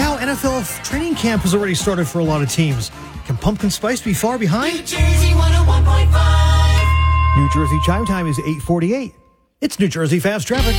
Cow, NFL training camp has already started for a lot of teams. Can pumpkin spice be far behind? New Jersey 101.5. New Jersey chime time is 8:48. It's New Jersey Fast Traffic.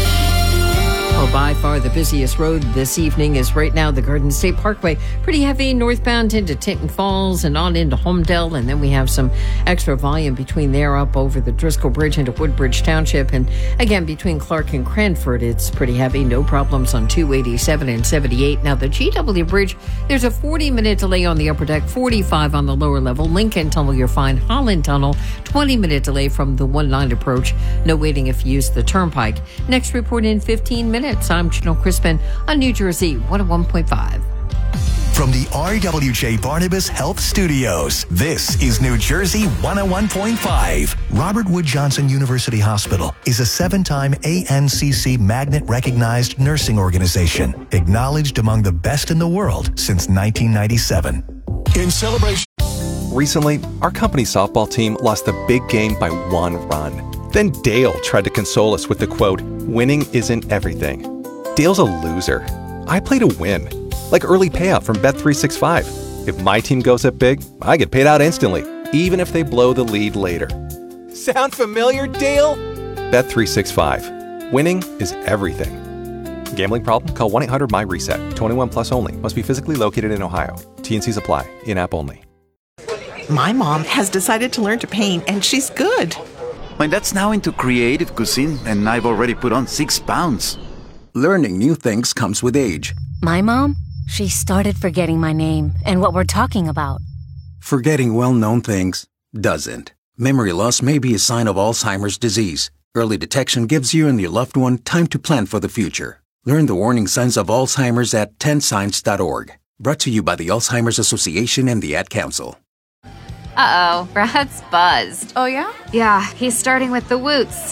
Well, by far the busiest road this evening is right now the Garden State Parkway. Pretty heavy northbound into Tinton Falls and on into Homedale. And then we have some extra volume between there up over the Driscoll Bridge into Woodbridge Township. And again, between Clark and Cranford, it's pretty heavy. No problems on 287 and 78. Now, the GW Bridge, there's a 40-minute delay on the upper deck, 45 on the lower level. Lincoln Tunnel, you're fine. Holland Tunnel, 20-minute delay from the 1-9 approach. No waiting if you use the turnpike. Next report in 15 minutes. I'm Janelle Crispin on New Jersey 101.5. From the RWJ Barnabas Health Studios, this is New Jersey 101.5. Robert Wood Johnson University Hospital is a 7-time ANCC Magnet-recognized nursing organization, acknowledged among the best in the world since 1997. In celebration. Recently, our company's softball team lost the big game by 1 run. Then Dale tried to console us with the quote, "Winning isn't everything." Dale's a loser. I play to win. Like early payout from Bet365. If my team goes up big, I get paid out instantly, even if they blow the lead later. Sound familiar, Dale? Bet365. Winning is everything. Gambling problem? Call 1-800-MY-RESET. 21 plus only. Must be physically located in Ohio. T&Cs apply. In-app only. My mom has decided to learn to paint, and she's good. My dad's now into creative cuisine, and I've already put on 6 pounds. Learning new things comes with age. My mom? She started forgetting my name and what we're talking about. Forgetting well-known things doesn't. Memory loss may be a sign of Alzheimer's disease. Early detection gives you and your loved one time to plan for the future. Learn the warning signs of Alzheimer's at 10signs.org. Brought to you by the Alzheimer's Association and the Ad Council. Uh-oh, Brad's buzzed. Oh, yeah? Yeah, he's starting with the woots.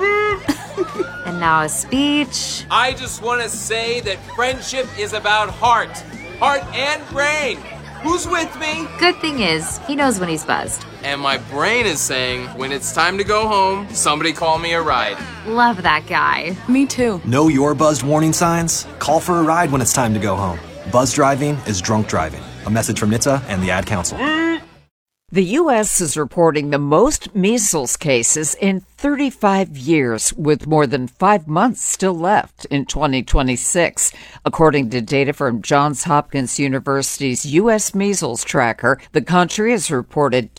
And now a speech. I just want to say that friendship is about heart and brain. Who's with me? Good thing is, he knows when he's buzzed. And my brain is saying, when it's time to go home, somebody call me a ride. Love that guy. Me too. Know your buzzed warning signs? Call for a ride when it's time to go home. Buzz driving is drunk driving. A message from NHTSA and the Ad Council. The U.S. is reporting the most measles cases in 35 years, with more than 5 months still left in 2026. According to data from Johns Hopkins University's U.S. Measles Tracker, the country has reported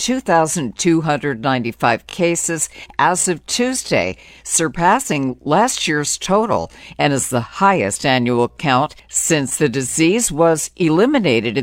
2,295 cases as of Tuesday, surpassing last year's total, and is the highest annual count since the disease was eliminated in